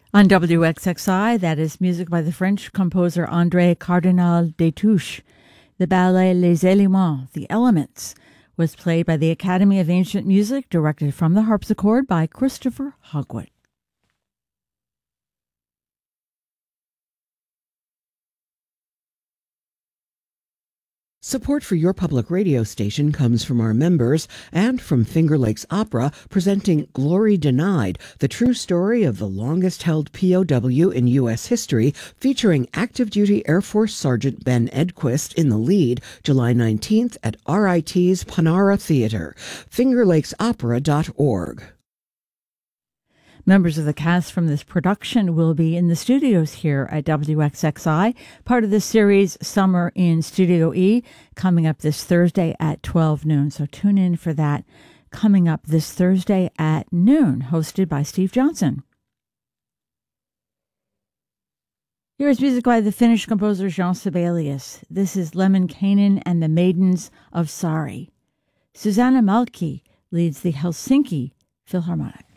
On WXXI, that is music by the French composer André Cardinal Destouches. The ballet Les Éléments, The Elements, was played by the Academy of Ancient Music, directed from the harpsichord by Christopher Hogwood. Support for your public radio station comes from our members and from Finger Lakes Opera, presenting Glory Denied, the true story of the longest-held POW in U.S. history, featuring active duty Air Force Sergeant Ben Edquist in the lead, July 19th at RIT's Panara Theater. FingerLakesOpera.org. Members of the cast from this production will be in the studios here at WXXI, part of the series Summer in Studio E, coming up this Thursday at 12 noon. So tune in for that coming up this Thursday at noon, hosted by Steve Johnson. Here is music by the Finnish composer Jean Sibelius. This is Lemminkainen and the Maidens of Sari. Susanna Malki leads the Helsinki Philharmonic.